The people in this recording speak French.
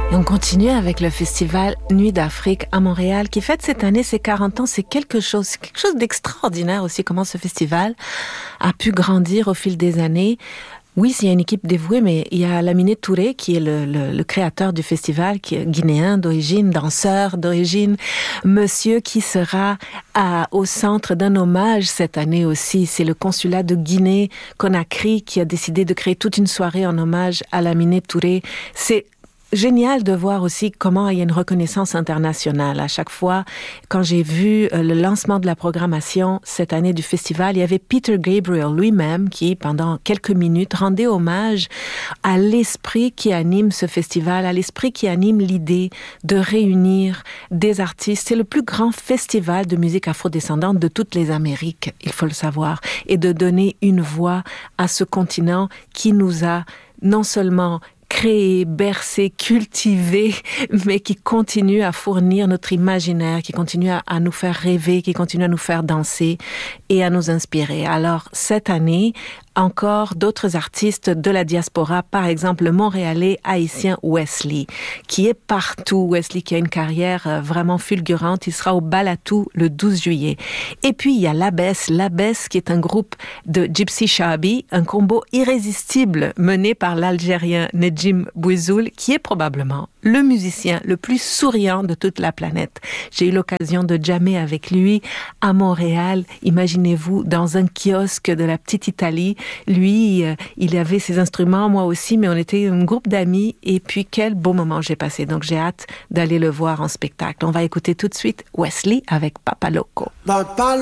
Et on continue avec le festival Nuit d'Afrique à Montréal qui fête cette année ses 40 ans. C'est quelque chose d'extraordinaire aussi, comment ce festival a pu grandir au fil des années. Oui, il y a une équipe dévouée, mais il y a Lamine Touré qui est le créateur du festival, qui est guinéen d'origine, danseur d'origine, monsieur qui sera au centre d'un hommage cette année aussi. C'est le consulat de Guinée-Conakry qui a décidé de créer toute une soirée en hommage à Lamine Touré. C'est génial de voir aussi comment il y a une reconnaissance internationale. À chaque fois, quand j'ai vu le lancement de la programmation cette année du festival, il y avait Peter Gabriel lui-même qui, pendant quelques minutes, rendait hommage à l'esprit qui anime ce festival, à l'esprit qui anime l'idée de réunir des artistes. C'est le plus grand festival de musique afrodescendante de toutes les Amériques, il faut le savoir, et de donner une voix à ce continent qui nous a non seulement créé, bercé, cultivé, mais qui continue à fournir notre imaginaire, qui continue à nous faire rêver, qui continue à nous faire danser et à nous inspirer. Alors, cette année, encore d'autres artistes de la diaspora, par exemple le Montréalais haïtien Wesley, qui est partout. Wesley qui a une carrière vraiment fulgurante. Il sera au Balatou le 12 juillet. Et puis, il y a Labès qui est un groupe de Gypsy Shabi, un combo irrésistible mené par l'Algérien Nedjim Bouizoul, qui est probablement le musicien le plus souriant de toute la planète. J'ai eu l'occasion de jammer avec lui à Montréal. Imaginez-vous, dans un kiosque de la petite Italie. Lui, il avait ses instruments, moi aussi, mais on était un groupe d'amis. Et puis, quel beau moment j'ai passé. Donc, j'ai hâte d'aller le voir en spectacle. On va écouter tout de suite Wesley avec Papa Loco.